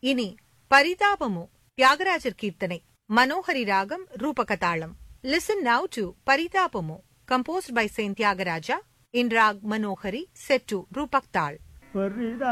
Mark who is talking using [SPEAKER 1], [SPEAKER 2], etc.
[SPEAKER 1] இனி பரிதாபமு தியாகராஜர் கீர்த்தனை. மனோஹரி ராகம் ரூபகதாளம். Listen now to Paritapamu, composed by Saint Tyagaraja in Rag Manohari, set to Rupak Tal.